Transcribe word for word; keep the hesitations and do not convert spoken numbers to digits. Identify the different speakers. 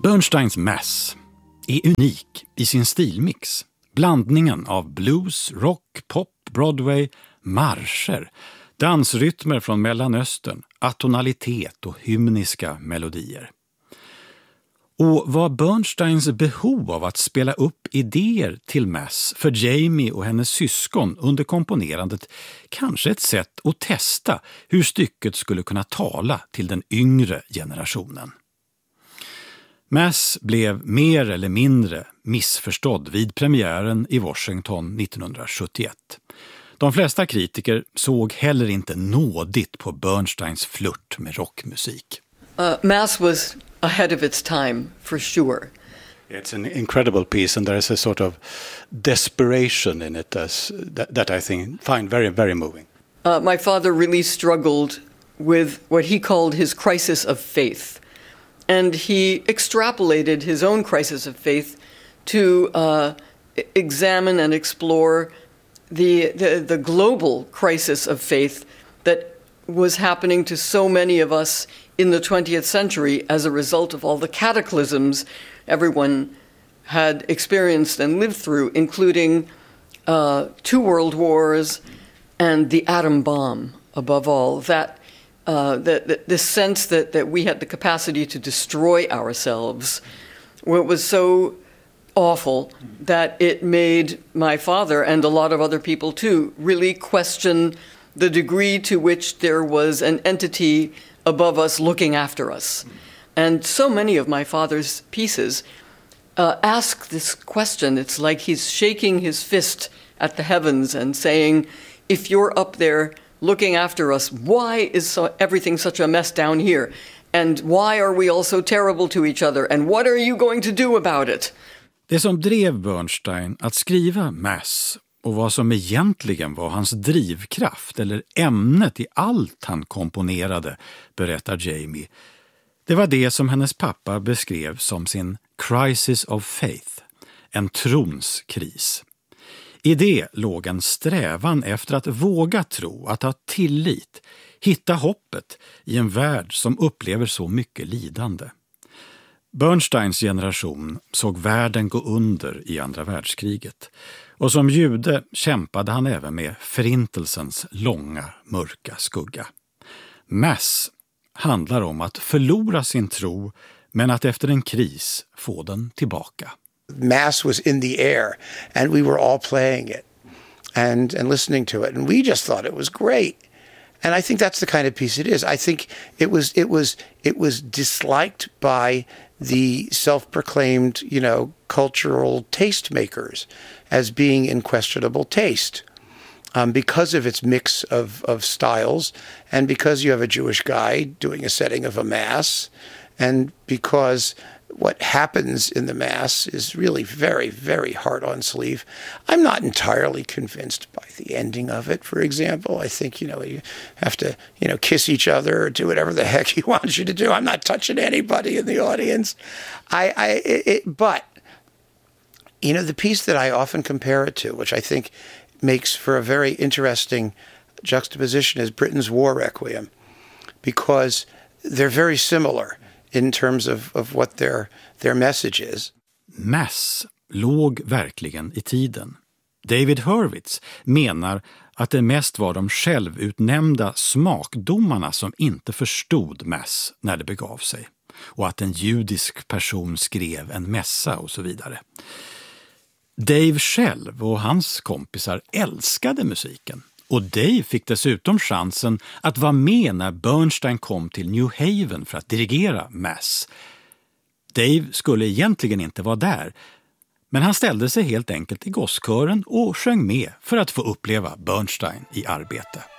Speaker 1: Bernsteins Mass är unik i sin stilmix. Blandningen av blues, rock, pop, Broadway, marscher, dansrytmer från Mellanöstern, atonalitet och hymniska melodier. Och var Bernsteins behov av att spela upp idéer till Mass för Jamie och hennes syskon under komponerandet kanske ett sätt att testa hur stycket skulle kunna tala till den yngre generationen. Mass blev mer eller mindre missförstådd vid premiären i Washington nittonhundrasjuttioett. De flesta kritiker såg heller inte nådigt på Bernsteins flört med rockmusik.
Speaker 2: Uh, Mass was ahead of its time, for sure.
Speaker 3: It's an incredible piece, and there is a sort of desperation in it as, that, that I think find very, very moving.
Speaker 2: Uh, my father really struggled with what he called his crisis of faith. And he extrapolated his own crisis of faith to uh, examine and explore the, the the global crisis of faith that was happening to so many of us in the twentieth century as a result of all the cataclysms everyone had experienced and lived through, including uh, two world wars and the atom bomb, above all. That Uh, the, the, the sense that, that we had the capacity to destroy ourselves, it was so awful that it made my father and a lot of other people too really question the degree to which there was an entity above us looking after us. And so many of my father's pieces uh, ask this question. It's like he's shaking his fist at the heavens and saying, if you're up there looking after us, why is so, everything such a mess down here? And why are we all so terrible to each other? And what are you going to do about it?
Speaker 1: Det som drev Bernstein att skriva Mass och vad som egentligen var hans drivkraft eller ämnet i allt han komponerade, berättar Jamie, det var det som hennes pappa beskrev som sin crisis of faith, en tronskris. I det låg en strävan efter att våga tro, att ha tillit, hitta hoppet i en värld som upplever så mycket lidande. Bernsteins generation såg världen gå under i andra världskriget, och som jude kämpade han även med förintelsens långa, mörka skugga. Mass handlar om att förlora sin tro, men att efter en kris få den tillbaka.
Speaker 4: Mass was in the air, and we were all playing it and and listening to it, and we just thought it was great. And I think that's the kind of piece it is. I think it was it was it was disliked by the self-proclaimed, you know, cultural tastemakers as being in questionable taste, um, because of its mix of of styles, and because you have a Jewish guy doing a setting of a mass, and because what happens in the Mass is really very, very hard on sleeve. I'm not entirely convinced by the ending of it, for example. I think, you know, you have to, you know, kiss each other or do whatever the heck he wants you to do. I'm not touching anybody in the audience. I, I, it, it, but, you know, the piece that I often compare it to, which I think makes for a very interesting juxtaposition, is Britain's War Requiem, because they're very similar in terms of, of what their, their message is.
Speaker 1: Mass låg verkligen i tiden. David Hurwitz menar att det mest var de självutnämnda smakdomarna som inte förstod Mass när det begav sig, och att en judisk person skrev en mässa och så vidare. Dave själv och hans kompisar älskade musiken. Och Dave fick dessutom chansen att vara med när Bernstein kom till New Haven för att dirigera Mass. Dave skulle egentligen inte vara där, men han ställde sig helt enkelt i gosskören och sjöng med för att få uppleva Bernstein i arbete.